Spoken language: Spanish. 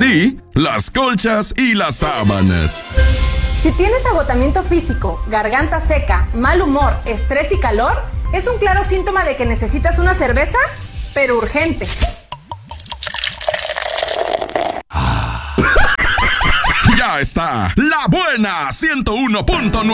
Sí, las colchas y las sábanas. Si tienes agotamiento físico, garganta seca, mal humor, estrés y calor, es un claro síntoma de que necesitas una cerveza, pero urgente. Ya está, La Buena 101.9.